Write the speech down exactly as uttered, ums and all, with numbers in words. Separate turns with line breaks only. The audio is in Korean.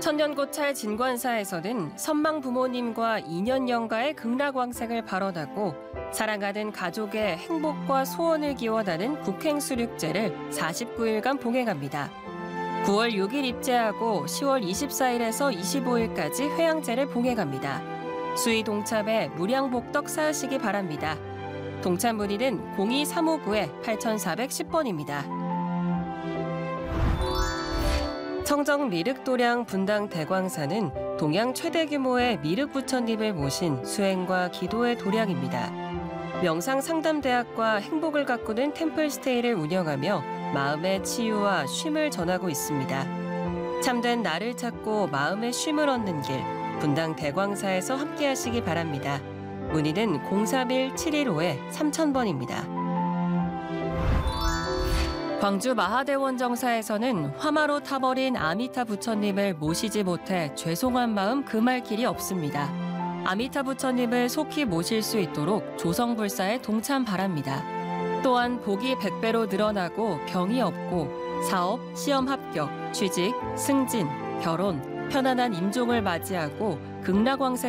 천년고찰 진관사에서는 선망 부모님과 인연영가의 극락왕생을 발언하고 사랑하는 가족의 행복과 소원을 기원하는 국행수륙제를 사십구 일간 봉행합니다. 구월 육일 입제하고 시월 이십사일에서 이십오일까지 회양제를 봉행합니다. 수의 동참에 무량복덕 쌓으시기 바랍니다. 동참 문의는 공이 삼오구 팔사십 번입니다. 청정 미륵도량 분당 대광사는 동양 최대 규모의 미륵 부처님을 모신 수행과 기도의 도량입니다. 명상상담대학과 행복을 가꾸는 템플스테이를 운영하며 마음의 치유와 쉼을 전하고 있습니다. 참된 나를 찾고 마음의 쉼을 얻는 길, 분당 대광사에서 함께하시기 바랍니다. 문의는 공삼일 칠일오 삼천 번입니다. 광주 마하대원정사에서는 화마로 타버린 아미타 부처님을 모시지 못해 죄송한 마음 금할 길이 없습니다. 아미타 부처님을 속히 모실 수 있도록 조성불사에 동참 바랍니다. 또한 복이 백 배로 늘어나고 병이 없고 사업, 시험 합격, 취직, 승진, 결혼, 편안한 임종을 맞이하고 극락왕생